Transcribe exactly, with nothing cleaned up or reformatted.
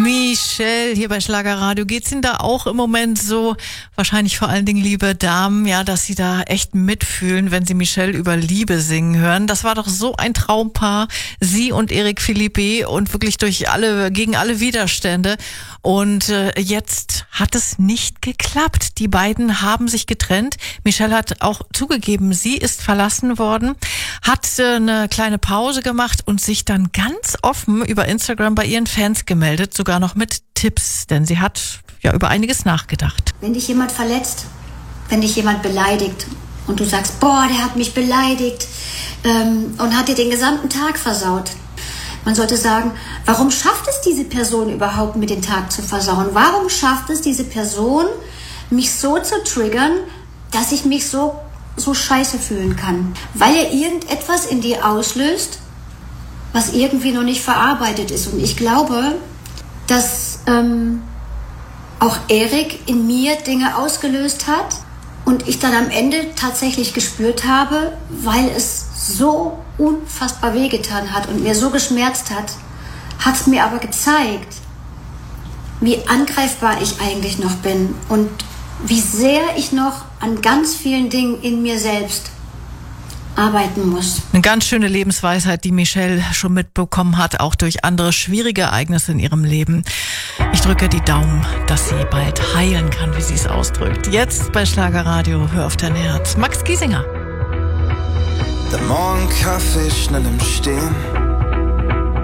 Michelle hier bei Schlagerradio. Geht's Ihnen da auch im Moment so, wahrscheinlich vor allen Dingen liebe Damen, ja, dass Sie da echt mitfühlen, wenn Sie Michelle über Liebe singen hören? Das war doch so ein Traumpaar, sie und Eric Philippe, und wirklich durch alle, gegen alle Widerstände. Und äh, jetzt hat es nicht geklappt. Die beiden haben sich getrennt. Michelle hat auch zugegeben, sie ist verlassen worden, hat äh, eine kleine Pause gemacht und sich dann ganz offen über Instagram bei ihren Fans gemeldet, sogar noch mit Tipps, denn sie hat ja über einiges nachgedacht. Wenn dich jemand verletzt, wenn dich jemand beleidigt und du sagst, boah, der hat mich beleidigt ähm, und hat dir den gesamten Tag versaut. Man sollte sagen, warum schafft es diese Person überhaupt, mir den Tag zu versauen? Warum schafft es diese Person, mich so zu triggern, dass ich mich so, so scheiße fühlen kann? Weil er irgendetwas in dir auslöst, was irgendwie noch nicht verarbeitet ist. Und ich glaube, dass ähm, auch Erik in mir Dinge ausgelöst hat und ich dann am Ende tatsächlich gespürt habe, weil es so unfassbar wehgetan hat und mir so geschmerzt hat, hat es mir aber gezeigt, wie angreifbar ich eigentlich noch bin und wie sehr ich noch an ganz vielen Dingen in mir selbst arbeiten muss. Eine ganz schöne Lebensweisheit, die Michelle schon mitbekommen hat, auch durch andere schwierige Ereignisse in ihrem Leben. Ich drücke die Daumen, dass sie bald heilen kann, wie sie es ausdrückt. Jetzt bei Schlagerradio, hör auf dein Herz. Max Giesinger. Der Morgenkaffee schnell im Stehen,